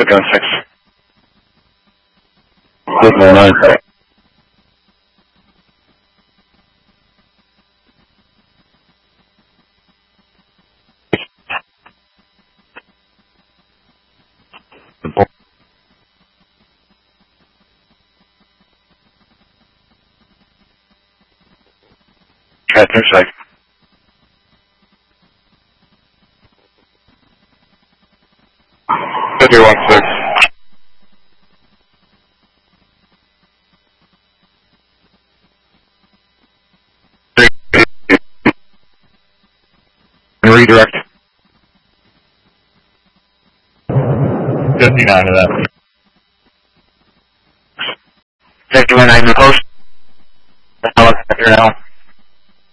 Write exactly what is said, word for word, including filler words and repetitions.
gun six. Signal nine. Cat two side. fifty-one six. Redirect. fifty-nine of that. fifty-one nine, post. Now.